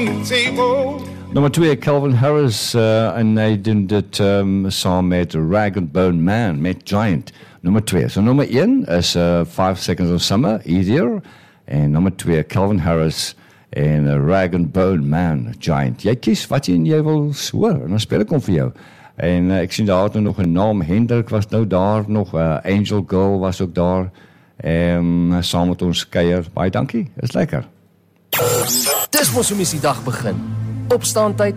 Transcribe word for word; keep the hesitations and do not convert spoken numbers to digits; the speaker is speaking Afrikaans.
on the table. Nummer twee, Calvin Harris, uh, en hy doen dit um, saam met Rag and Bone Man, met Giant. Nummer twee. So nummer een is uh, Five Seconds of Summer, Easier. En nummer twee, Calvin Harris en uh, Rag and Bone Man, Giant. Jy kies wat jy, jy wil hoor, en dan speel ek om vir jou. En uh, ek sien daar het nog een naam, Hendrik was nou daar, nog uh, Angel Girl was ook daar, en uh, saam met ons keier. Baie dankie, is lekker. Dis mos hoe mens die dag begin. Opstaan tyd